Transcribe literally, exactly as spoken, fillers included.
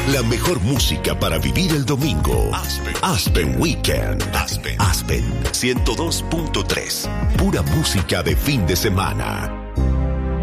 La mejor música para vivir el domingo. Aspen, Aspen Weekend. Aspen. Aspen ciento dos punto tres. Pura música de fin de semana.